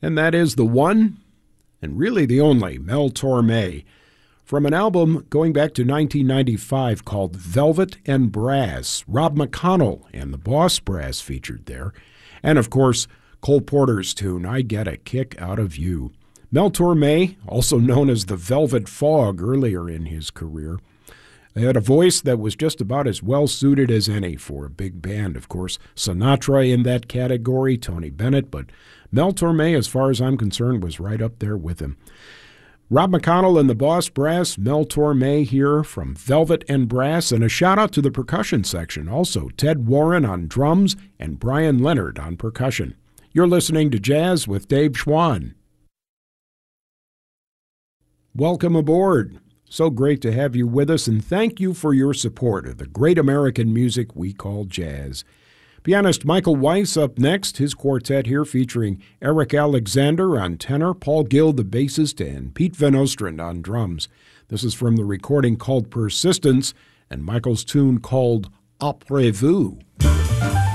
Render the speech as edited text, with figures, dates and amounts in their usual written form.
And that is the one, and really the only, Mel Torme, from an album going back to 1995 called Velvet and Brass. Rob McConnell and the Boss Brass featured there. And, of course, Cole Porter's tune, I Get a Kick Out of You. Mel Torme, also known as the Velvet Fog earlier in his career, had a voice that was just about as well-suited as any for a big band. Of course, Sinatra in that category, Tony Bennett, but Mel Torme, as far as I'm concerned, was right up there with him. Rob McConnell and the Boss Brass, Mel Torme here from Velvet and Brass, and a shout-out to the percussion section. Also, Ted Warren on drums and Brian Leonard on percussion. You're listening to Jazz with Dave Schwann. Welcome aboard. So great to have you with us, and thank you for your support of the great American music we call jazz. Pianist Michael Weiss up next, his quartet here featuring Eric Alexander on tenor, Paul Gill the bassist, and Pete Van Ostrand on drums. This is from the recording called Persistence, and Michael's tune called Après Vous.